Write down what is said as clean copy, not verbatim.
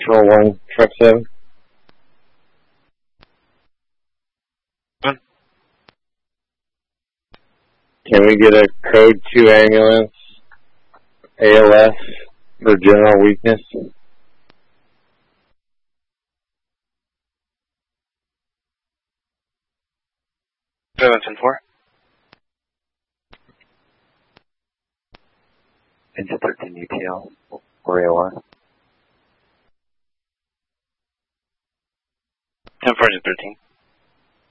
Patrol 1, Truck 7. Can we get a Code 2 ambulance, ALS, for general weakness? Seven 4. Engine 13 UTL, or AOR. 10 4 Engine 13.